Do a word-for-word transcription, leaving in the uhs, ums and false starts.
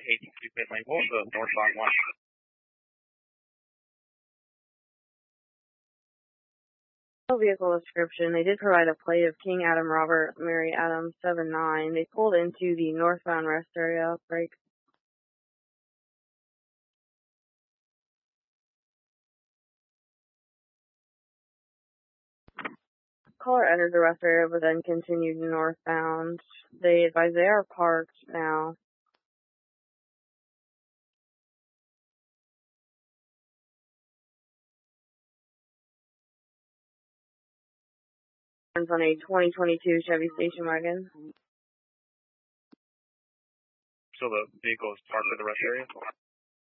eighty-two pit lane, what was the northbound one? Vehicle description. They did provide a plate of King Adam Robert Mary Adam seven nine. They pulled into the northbound rest area. Break. Caller entered the rest area but then continued northbound. They advise they are parked now. On a twenty twenty-two Chevy station wagon. So the vehicle is parked at the rest area?